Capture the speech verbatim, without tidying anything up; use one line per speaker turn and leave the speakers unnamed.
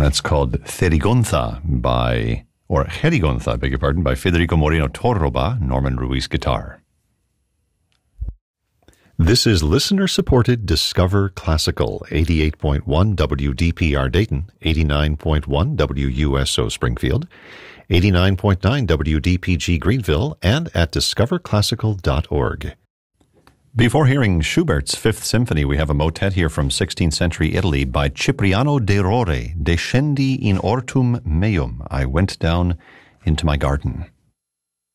That's called Therigonza by, or Jerigonza, I beg your pardon, by Federico Moreno Torroba, Norman Ruiz guitar. This is listener-supported Discover Classical, eighty-eight point one W D P R Dayton, eighty-nine point one W U S O Springfield, eighty-nine point nine W D P G Greenville, and at discover classical dot org. Before hearing Schubert's Fifth Symphony, we have a motet here from sixteenth century Italy by Cipriano de Rore, Descendi in ortum meum. I went down into my garden.